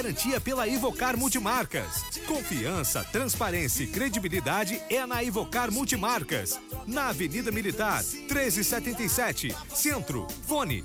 Garantia pela Ivocar Multimarcas. Confiança, transparência e credibilidade é na Ivocar Multimarcas. Na Avenida Militar, 1377, Centro. Fone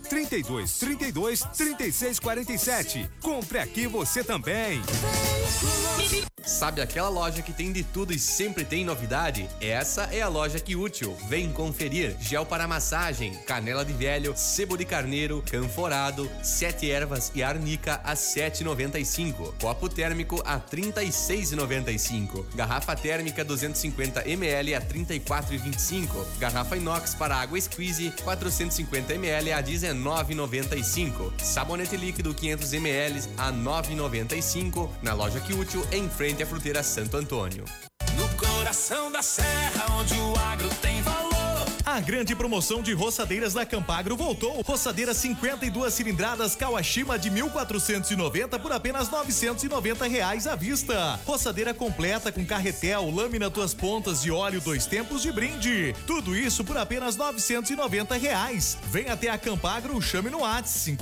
3232-3647. Compre aqui você também. Sabe aquela loja que tem de tudo e sempre tem novidade? Essa é a loja Que Útil. Vem conferir: gel para massagem, canela de velho, sebo de carneiro, canforado, 7 ervas e arnica a 7,95. Copo térmico a 36,95. Garrafa térmica 250 ml a 34,25. Garrafa inox para água squeeze 450 ml a 19,95. Sabonete líquido 500 ml a 9,95. Na loja Que Útil, em frente à Fruteira Santo Antônio. No coração da serra, onde o agro tem valor. A grande promoção de roçadeiras da Campagro voltou. Roçadeira 52 cilindradas Kawashima de 1.490 por apenas R$990 à vista. Roçadeira completa com carretel, lâmina duas pontas e óleo 2 tempos de brinde. Tudo isso por apenas R$990. Vem até a Campagro, chame no WhatsApp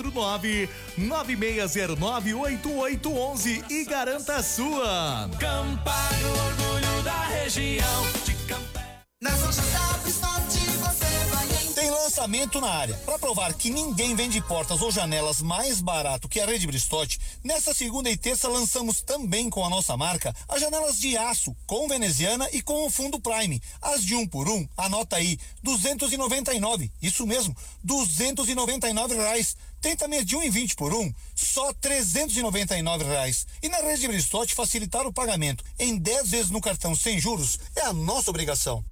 549-9609-8811 e garanta a sua. Campagro, orgulho da região de Campé. Nas lojas da Bristol você vai em... Tem lançamento na área. Para provar que ninguém vende portas ou janelas mais barato que a Rede Bristotti, nesta segunda e terça lançamos também com a nossa marca as janelas de aço com veneziana e com o fundo Prime. As de 1 por 1, anota aí, R$299. Isso mesmo, R$299. Tem também as de 1,20 por 1, só R$399. E na Rede Bristotti, facilitar o pagamento em 10 vezes no cartão sem juros é a nossa obrigação.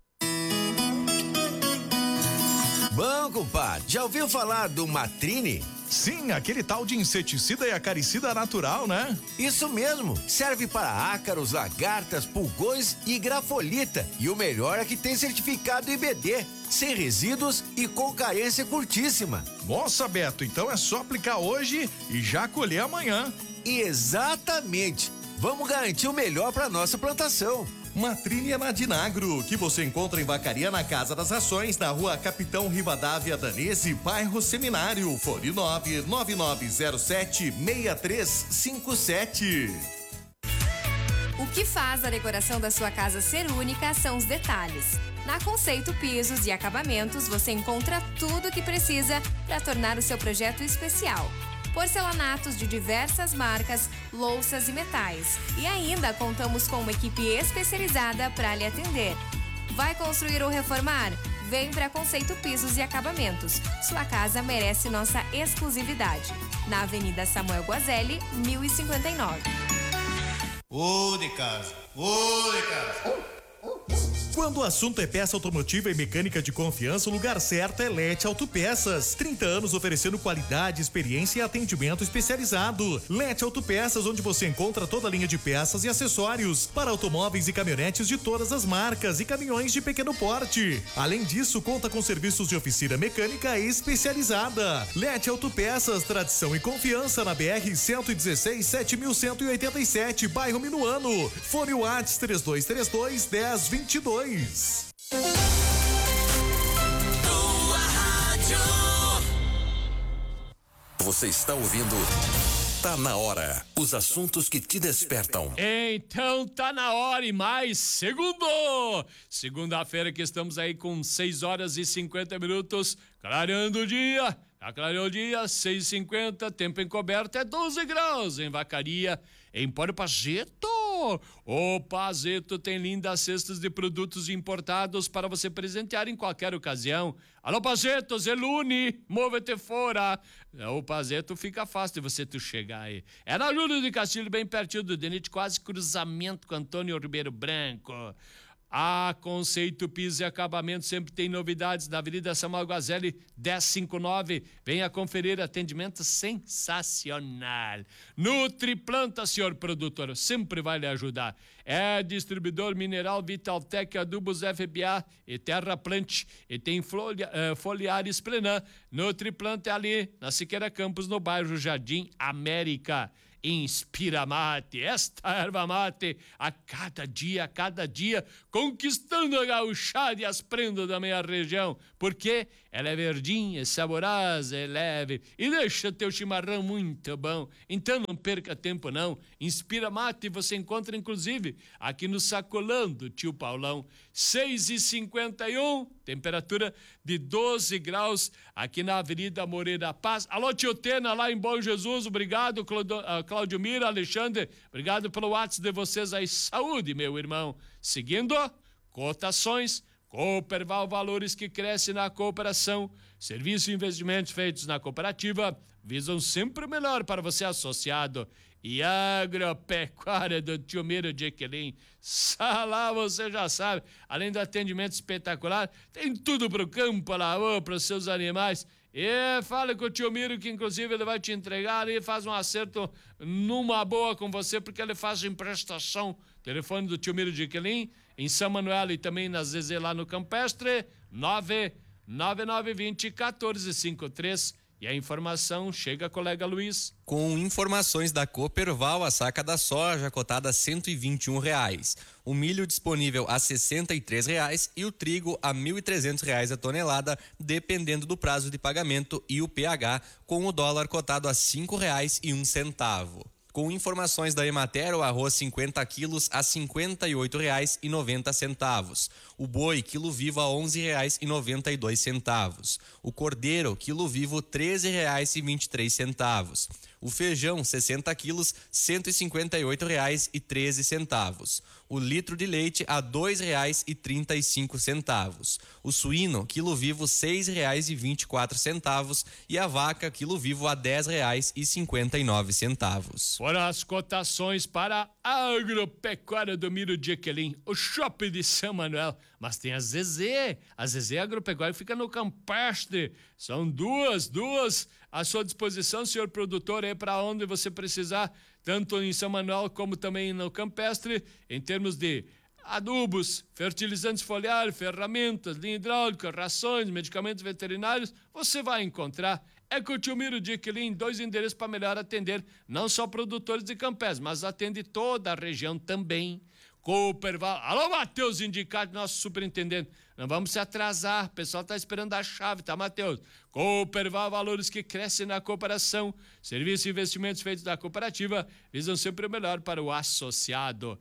Bom, compadre, já ouviu falar do Matrine? Sim, aquele tal de inseticida e acaricida natural, né? Isso mesmo, serve para ácaros, lagartas, pulgões e grafolita. E o melhor é que tem certificado IBD, sem resíduos e com carência curtíssima. Nossa, Beto, então é só aplicar hoje e já colher amanhã. Exatamente, vamos garantir o melhor para nossa plantação. Matrine é na Dinagro, que você encontra em Vacaria na Casa das Rações, na rua Capitão Rivadavia Danese, bairro Seminário, fone 99907-6357. O que faz a decoração da sua casa ser única são os detalhes. Na Conceito Pisos e Acabamentos, você encontra tudo o que precisa para tornar o seu projeto especial. Porcelanatos de diversas marcas, louças e metais. E ainda contamos com uma equipe especializada para lhe atender. Vai construir ou reformar? Vem para Conceito Pisos e Acabamentos. Sua casa merece nossa exclusividade. Na Avenida Samuel Guazelli, 1059. Ô de casa, ô de casa. Quando o assunto é peça automotiva e mecânica de confiança, o lugar certo é Lete Autopeças. 30 anos oferecendo qualidade, experiência e atendimento especializado. Lete Autopeças, onde você encontra toda a linha de peças e acessórios para automóveis e caminhonetes de todas as marcas e caminhões de pequeno porte. Além disso, conta com serviços de oficina mecânica especializada. Lete Autopeças, tradição e confiança na BR 116 7187, bairro Minuano. Fone WhatsApp 3232-1022. Você está ouvindo Tá na Hora, os assuntos que te despertam. Então tá na hora e mais segunda-feira que estamos aí com 6h50, clareando o dia. Já clareou o dia, 6h50, tempo encoberto é 12 graus em Vacaria, Empório Pazeto. O Pazeto tem lindas cestas de produtos importados para você presentear em qualquer ocasião. Alô, Pazeto, Zelune, move-te fora. O Pazeto fica fácil de você tu chegar aí. É na Júlio de Castilho, bem pertinho do DENIT, quase cruzamento com Antônio Ribeiro Branco. A Conceito Piso e Acabamento sempre tem novidades na Avenida Samuel Guazelli 1059. Venha conferir, atendimento sensacional. Nutriplanta, senhor produtor, sempre vai lhe ajudar. É distribuidor mineral Vitaltec, adubos FBA e Terraplante. E tem foliares Plenan. Nutriplanta é ali na Siqueira Campos, no bairro Jardim América. Inspira Mate, esta erva mate, a cada dia, conquistando a gauchada e as prendas da minha região, porque Ela é verdinha, é saborosa, é leve e deixa teu chimarrão muito bom. Então não perca tempo não. Inspira Mate você encontra inclusive aqui no Sacolão do Tio Paulão. 6h51, temperatura de 12 graus aqui na Avenida Moreira Paz. Alô, tio Tena, lá em Bom Jesus, obrigado, Cláudio Mira, Alexandre, obrigado pelo WhatsApp de vocês aí. Saúde, meu irmão. Seguindo, cotações, Cooperval, valores que crescem na cooperação. Serviços e investimentos feitos na cooperativa visam sempre o melhor para você associado. E agropecuária do tio Miro de Equelim. Lá você já sabe, além do atendimento espetacular, tem tudo pro campo, lá, para os seus animais. E fala com o tio Miro que inclusive ele vai te entregar e faz um acerto numa boa com você, porque ele faz emprestação. Telefone do tio Miro de Equelim, em São Manuel e também na Zezé lá no Campestre, 99920-1453. E a informação chega, colega Luiz. Com informações da Cooperval, a saca da soja cotada a R$121, o milho disponível a R$63 e o trigo a R$1.300 a tonelada, dependendo do prazo de pagamento e o PH, com o dólar cotado a R$5,01. Com informações da Emater, o arroz 50 quilos a R$58,90. O boi, quilo vivo, a R$11,92. O cordeiro, quilo vivo, R$13,23. O feijão, 60 quilos, R$158,13. O litro de leite a R$2,35. O suíno, quilo vivo, R$6,24. E a vaca, quilo vivo, a R$10,59. Foram as cotações para a agropecuária do Miro de Equelim, o shopping de São Manuel. Mas tem a Zezé Agropecuária, fica no Campestre. São duas à sua disposição, senhor produtor, é para onde você precisar, tanto em São Manuel como também no Campestre, em termos de adubos, fertilizantes foliares, ferramentas, linha hidráulica, rações, medicamentos veterinários, você vai encontrar. É com o tio Miro de Equelim, 2 endereços para melhor atender, não só produtores de Campés, mas atende toda a região também. Cooperval, alô Matheus Indicado, nosso superintendente, não vamos se atrasar, o pessoal está esperando a chave, tá Matheus? Cooperval, valores que crescem na cooperação, serviços e investimentos feitos da cooperativa visam sempre o melhor para o associado.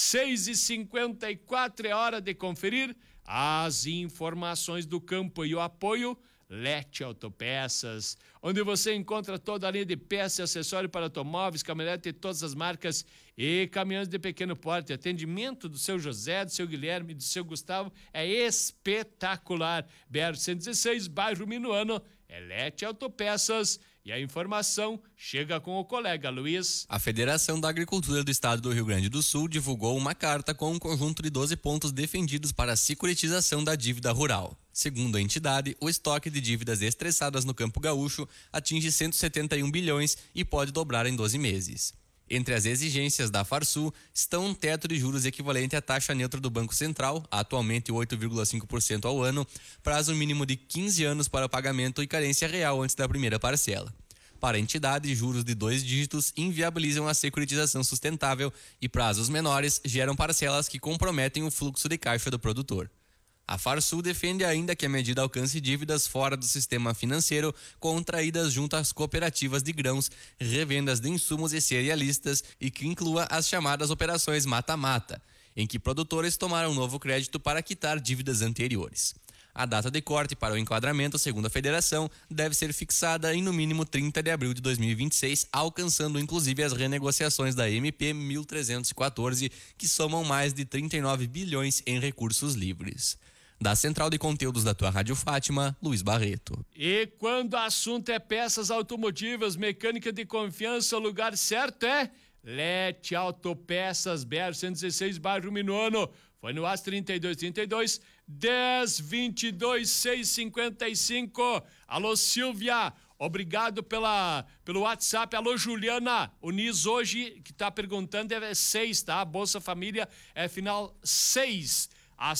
6h54 é hora de conferir as informações do campo e o apoio Lete Autopeças, onde você encontra toda a linha de peças e acessórios para automóveis, caminhonete de todas as marcas e caminhões de pequeno porte. Atendimento do seu José, do seu Guilherme, do seu Gustavo é espetacular. BR-116, bairro Minuano, é Lete Autopeças. E a informação chega com o colega Luiz. A Federação da Agricultura do Estado do Rio Grande do Sul divulgou uma carta com um conjunto de 12 pontos defendidos para a securitização da dívida rural. Segundo a entidade, o estoque de dívidas estressadas no campo gaúcho atinge 171 bilhões e pode dobrar em 12 meses. Entre as exigências da Farsul estão um teto de juros equivalente à taxa neutra do Banco Central, atualmente 8,5% ao ano, prazo mínimo de 15 anos para o pagamento e carência real antes da primeira parcela. Para a entidade, juros de 2 dígitos inviabilizam a securitização sustentável e prazos menores geram parcelas que comprometem o fluxo de caixa do produtor. A Farsul defende ainda que a medida alcance dívidas fora do sistema financeiro contraídas junto às cooperativas de grãos, revendas de insumos e cerealistas e que inclua as chamadas operações mata-mata, em que produtores tomaram novo crédito para quitar dívidas anteriores. A data de corte para o enquadramento, segundo a federação, deve ser fixada em no mínimo 30 de abril de 2026, alcançando inclusive as renegociações da MP 1314, que somam mais de 39 bilhões em recursos livres. Da Central de Conteúdos da tua Rádio Fátima, Luiz Barreto. E quando o assunto é peças automotivas, mecânica de confiança, o lugar certo é Lete Autopeças, BR-116, bairro Minuano. Foi no AS 3232 1022 655. Alô, Silvia. Obrigado pelo WhatsApp. Alô, Juliana. O NIS hoje, que está perguntando, é 6, tá? Bolsa Família é final 6. Às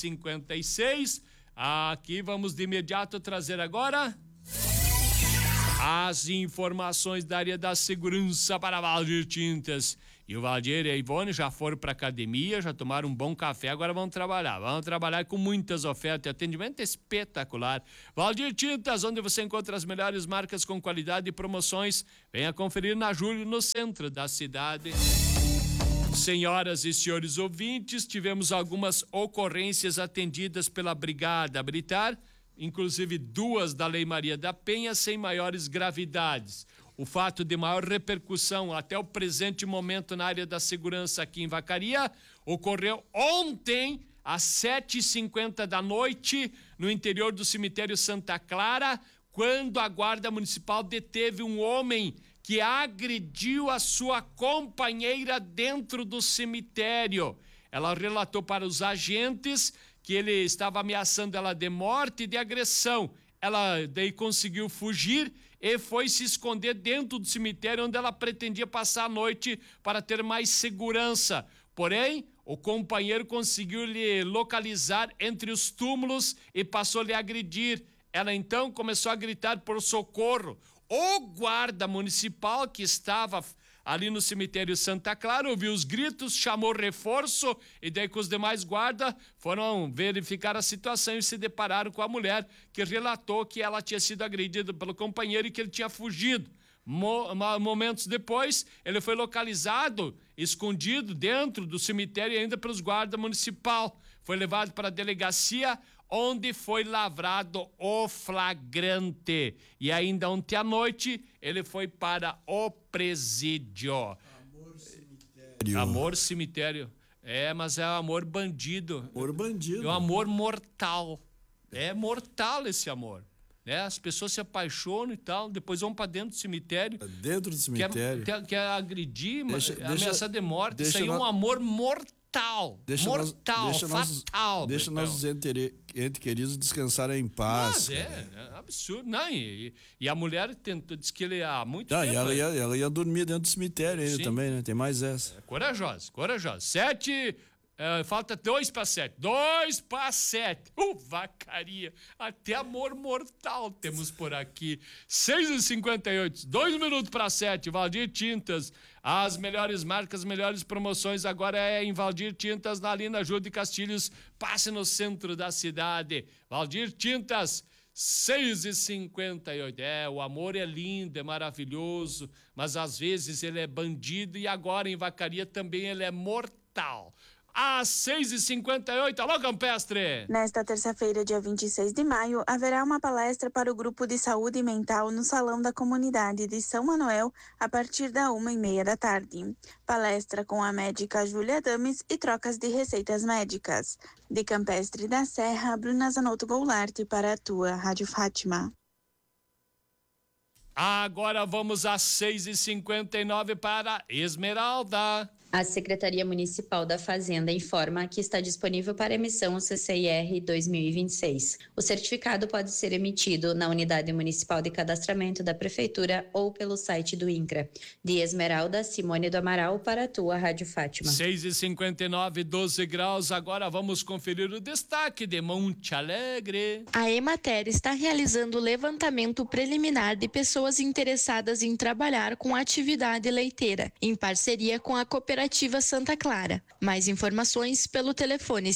6h56. Aqui vamos de imediato trazer agora As informações da área da segurança para Valdir Tintas. E o Valdir e a Ivone já foram para academia, já tomaram um bom café, agora vão trabalhar. Vão trabalhar com muitas ofertas e atendimento espetacular. Valdir Tintas, onde você encontra as melhores marcas com qualidade e promoções. Venha conferir na Júlio, no centro da cidade. Senhoras e senhores ouvintes, tivemos algumas ocorrências atendidas pela Brigada Militar, inclusive 2 da Lei Maria da Penha, sem maiores gravidades. O fato de maior repercussão até o presente momento na área da segurança aqui em Vacaria ocorreu ontem, às 7h50 da noite, no interior do cemitério Santa Clara, quando a Guarda Municipal deteve um homem que agrediu a sua companheira dentro do cemitério. Ela relatou para os agentes que ele estava ameaçando ela de morte e de agressão. Ela daí conseguiu fugir e foi se esconder dentro do cemitério, onde ela pretendia passar a noite para ter mais segurança. Porém, o companheiro conseguiu lhe localizar entre os túmulos e passou a lhe agredir. Ela então começou a gritar por socorro. O guarda municipal que estava ali no cemitério Santa Clara ouviu os gritos, chamou reforço e daí com os demais guardas foram verificar a situação e se depararam com a mulher que relatou que ela tinha sido agredida pelo companheiro e que ele tinha fugido. Momentos depois, ele foi localizado, escondido dentro do cemitério ainda pelos guardas municipal. Foi levado para a delegacia, onde foi lavrado o flagrante. E ainda ontem à noite, ele foi para o presídio. Amor cemitério. Amor cemitério. É, mas é amor bandido. Amor bandido. É um amor mortal. É mortal esse amor. Né? As pessoas se apaixonam e tal, depois vão para dentro do cemitério. Dentro do cemitério. Quer agredir, ameaçar de morte. Isso aí é um amor mortal. Fatal. Deixa nossos entes queridos descansarem em paz. Mas é absurdo. Não, e a mulher disse que ele há muito tempo. Ela ia dormir dentro do cemitério ainda também, né? Tem mais essa. Corajosa. 7, falta 2 para 7. 2 para 7. Vacaria. Até amor mortal temos por aqui. 6h58, 2 minutos para 7. Valdir Tintas. As melhores marcas, melhores promoções agora é em Valdir Tintas, na Lina Júlio de Castilhos. Passe no centro da cidade. Valdir Tintas, 6h58. O amor é lindo, é maravilhoso, mas às vezes ele é bandido e agora em Vacaria também ele é mortal. Às 6h58, alô Campestre! Nesta terça-feira, dia 26 de maio, haverá uma palestra para o Grupo de Saúde Mental no Salão da Comunidade de São Manuel, a partir da 1h30 da tarde. Palestra com a médica Júlia Dames e trocas de receitas médicas. De Campestre da Serra, Bruna Zanotto Goulart para a tua Rádio Fátima. Agora vamos às 6h59 para Esmeralda. A Secretaria Municipal da Fazenda informa que está disponível para emissão o CCIR 2026. O certificado pode ser emitido na Unidade Municipal de Cadastramento da Prefeitura ou pelo site do INCRA. De Esmeralda, Simone do Amaral para a tua Rádio Fátima. 6h59, 12 graus. Agora vamos conferir o destaque de Monte Alegre. A Emater está realizando o levantamento preliminar de pessoas interessadas em trabalhar com atividade leiteira, em parceria com a Cooperativa Santa Clara. Mais informações pelo telefone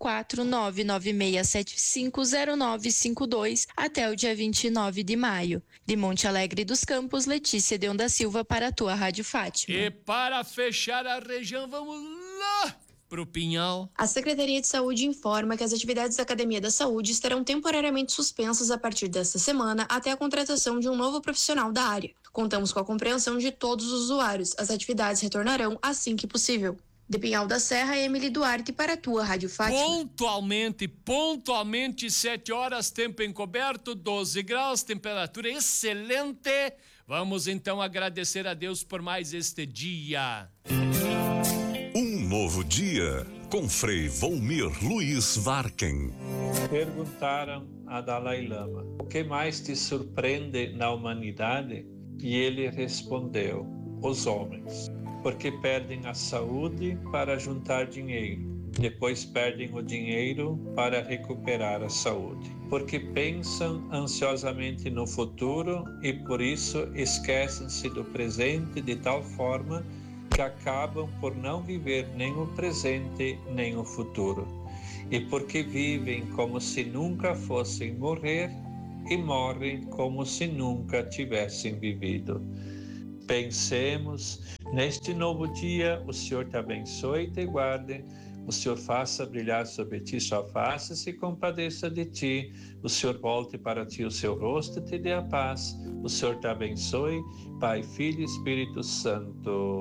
54996750952 até o dia 29 de maio. De Monte Alegre dos Campos, Letícia de Onda Silva para a tua Rádio Fátima. E para fechar a região, vamos lá pro Pinhal. A Secretaria de Saúde informa que as atividades da Academia da Saúde estarão temporariamente suspensas a partir desta semana até a contratação de um novo profissional da área. Contamos com a compreensão de todos os usuários. As atividades retornarão assim que possível. De Pinhal da Serra, Emily Duarte para a tua Rádio Fátima. Pontualmente, 7 horas, tempo encoberto, 12 graus, temperatura excelente. Vamos então agradecer a Deus por mais este dia. Um novo dia com Frei Volmir Luiz Varken. Perguntaram a Dalai Lama: o que mais te surpreende na humanidade? E ele respondeu: os homens, porque perdem a saúde para juntar dinheiro, depois perdem o dinheiro para recuperar a saúde. porque pensam ansiosamente no futuro e por isso esquecem-se do presente de tal forma que acabam por não viver nem o presente nem o futuro. E porque vivem como se nunca fossem morrer e morrem como se nunca tivessem vivido. Pensemos, neste novo dia, o Senhor te abençoe e te guarde, o Senhor faça brilhar sobre ti sua face e se compadeça de ti, o Senhor volte para ti o seu rosto e te dê a paz, o Senhor te abençoe, Pai, Filho e Espírito Santo.